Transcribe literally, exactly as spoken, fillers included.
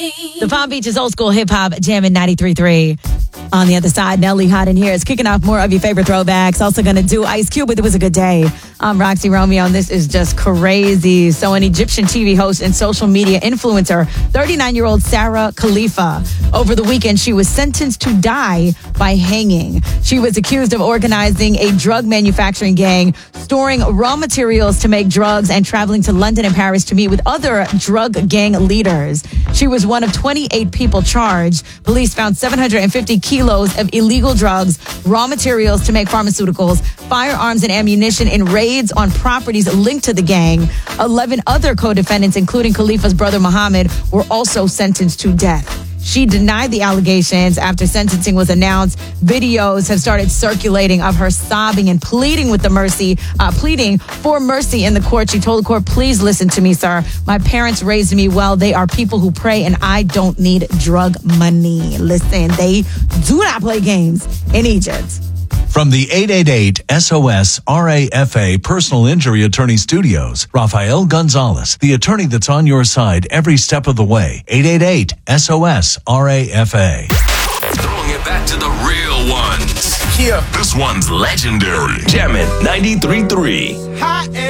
The Palm Beach's old school hip hop jamming ninety-three point three. On the other side, Nelly Hot in here is kicking off more of your favorite throwbacks. Also going to do Ice Cube with It Was a Good Day. I'm Roxy Romeo, and this is just crazy. So an Egyptian T V host and social media influencer, thirty-nine-year-old Sarah Khalifa, over the weekend, she was sentenced to die by hanging. She was accused of organizing a drug manufacturing gang, storing raw materials to make drugs, and traveling to London and Paris to meet with other drug gang leaders. She was one of twenty-eight people charged. Police found seven hundred fifty kilos of illegal drugs, raw materials to make pharmaceuticals, firearms and ammunition in raids on properties linked to the gang. eleven other co-defendants, including Khalifa's brother Mohammed, were also sentenced to death. She denied the allegations after sentencing was announced. Videos have started circulating of her sobbing and pleading with the mercy, uh, pleading for mercy in the court. She told the court, "Please listen to me, sir. My parents raised me well. They are people who pray, and I don't need drug money." Listen, they do not play games in Egypt. From the eight eight eight S O S R A F A Personal Injury Attorney Studios, Rafael Gonzalez, the attorney that's on your side every step of the way. eight eight eight S O S R A F A. Throwing it back to the real ones. Yeah. This one's legendary. Jammin' ninety-three point three. Hot